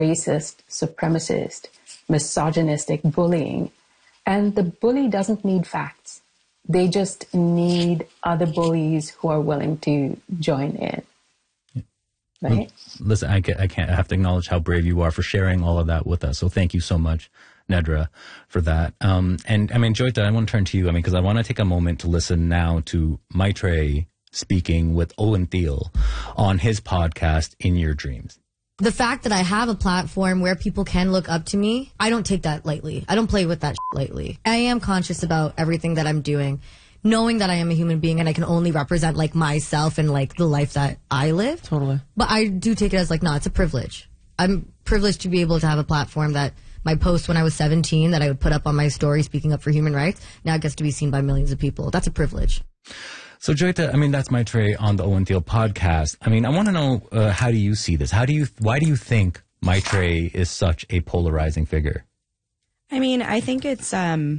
racist, supremacist, misogynistic bullying. And the bully doesn't need facts. They just need other bullies who are willing to join in. Right? Listen, I have to acknowledge how brave you are for sharing all of that with us. So thank you so much, Nedra, for that. And I mean, Joyita, I want to turn to you. I mean, because I want to take a moment to listen now to Maitreyi speaking with Owen Thiel on his podcast, In Your Dreams. The fact that I have a platform where people can look up to me, I don't take that lightly. I don't play with that lightly. I am conscious about everything that I'm doing, knowing that I am a human being and I can only represent like myself and like the life that I live. Totally. But I do take it as like, no, it's a privilege. I'm privileged to be able to have a platform that my post when I was 17 that I would put up on my story speaking up for human rights now gets to be seen by millions of people. That's a privilege. So, Joyita, I mean, that's Maitreyi on the Owen Thiel podcast. I mean, I want to know, how do you see this? Why do you think Maitreyi is such a polarizing figure? I mean, I think it's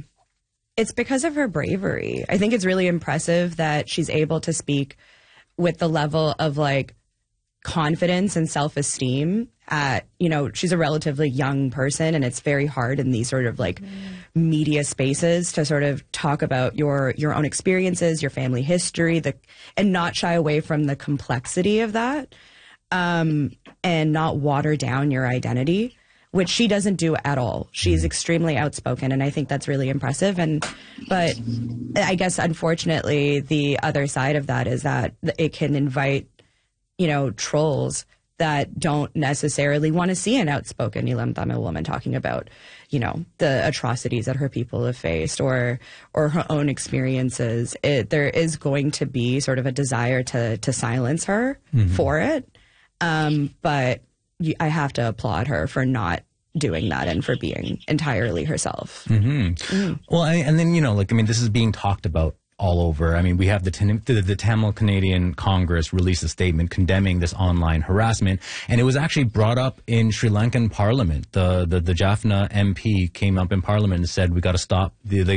because of her bravery. I think it's really impressive that she's able to speak with the level of like confidence and self-esteem at, you know, she's a relatively young person and it's very hard in these sort of like media spaces to sort of talk about your own experiences, your family history, and not shy away from the complexity of that, and not water down your identity, which she doesn't do at all. She's extremely outspoken, and I think that's really impressive. But I guess, unfortunately, the other side of that is that it can invite, you know, trolls that don't necessarily want to see an outspoken Nilam Tamil woman talking about, you know, the atrocities that her people have faced or her own experiences. There is going to be sort of a desire to silence her for it. But I have to applaud her for not doing that and for being entirely herself. Well, and then, you know, like, I mean, this is being talked about all over. I mean, we have the Tamil Canadian Congress released a statement condemning this online harassment, and it was actually brought up in Sri Lankan Parliament. The Jaffna MP came up in Parliament and said, "We got to stop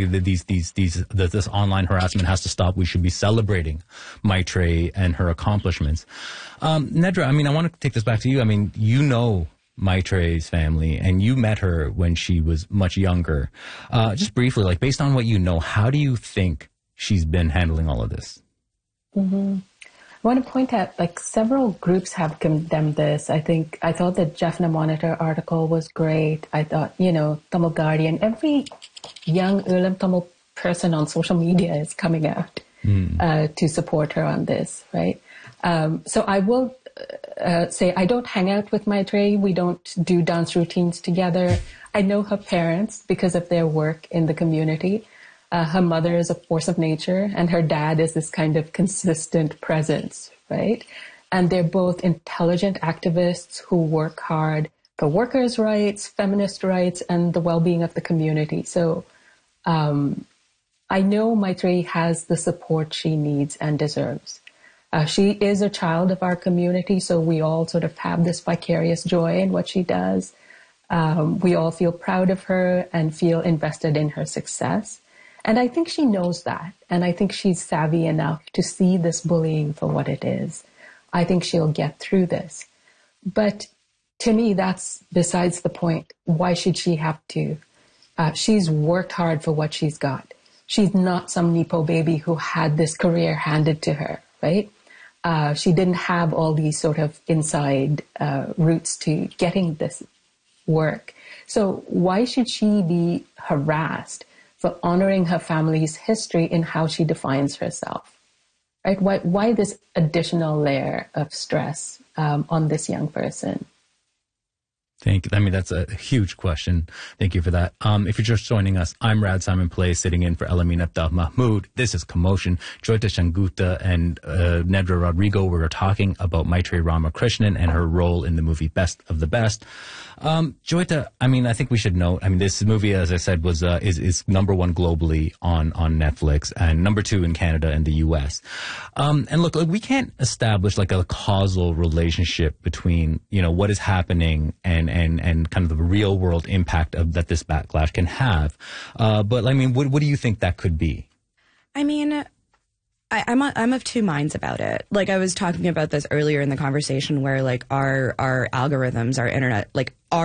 this online harassment has to stop. We should be celebrating Maitreyi and her accomplishments." Nedra, I mean, I want to take this back to you. I mean, you know Maitreyi's family, and you met her when she was much younger. Just briefly, like, based on what you know, how do you think she's been handling all of this? I want to point out, like, several groups have condemned this. I thought the Jaffna Monitor article was great. I thought, you know, Tamil Guardian, every young Ulam Tamil person on social media is coming out to support her on this, right? So I will say I don't hang out with Maitreyi. We don't do dance routines together. I know her parents because of their work in the community. Her mother is a force of nature, and her dad is this kind of consistent presence, right? And they're both intelligent activists who work hard for workers' rights, feminist rights, and the well-being of the community. So I know Maitreyi has the support she needs and deserves. She is a child of our community, so we all sort of have this vicarious joy in what she does. We all feel proud of her and feel invested in her success. And I think she knows that. And I think she's savvy enough to see this bullying for what it is. I think she'll get through this. But to me, that's besides the point. Why should she have to? She's worked hard for what she's got. She's not some Nepo baby who had this career handed to her, right? She didn't have all these sort of inside routes to getting this work. So why should she be harassed for honoring her family's history in how she defines herself, right? Why this additional layer of stress on this young person? Thank you. I mean, that's a huge question. Thank you for that. If you're just joining us, I'm Rad Simon Play, sitting in for Elamin Abdal Mahmood. This is Commotion. Joyita Shanguta and Nedra Rodrigo were talking about Maitreyi Ramakrishnan and her role in the movie Best of the Best. Joyita, I mean, I think we should note, I mean, this movie, as I said, was is #1 globally on Netflix and #2 in Canada and the US. And look, we can't establish like a causal relationship between, you know, what is happening and kind of the real world impact of that this backlash can have. But I mean, what do you think that could be? I mean, I'm of two minds about it. Like I was talking about this earlier in the conversation where like our algorithms, our internet, like our